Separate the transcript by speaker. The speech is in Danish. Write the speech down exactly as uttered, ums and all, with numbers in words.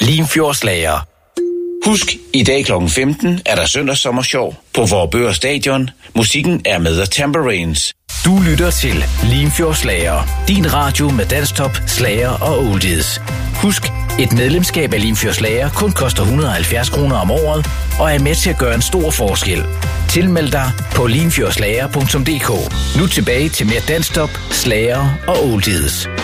Speaker 1: Limfjordslager. Husk, i dag klokken femten er der søndagssommershow på Vorupør Stadion. Musikken er med The Tambourines. Du lytter til Limfjordslager. Din radio med dansktop, slager og oldies. Husk, et medlemskab af Limfjordslager kun koster et hundrede og halvfjerds kroner om året og er med til at gøre en stor forskel. Tilmeld dig på limfjordslager punktum d k. Nu tilbage til mere dansktop, slager og oldies.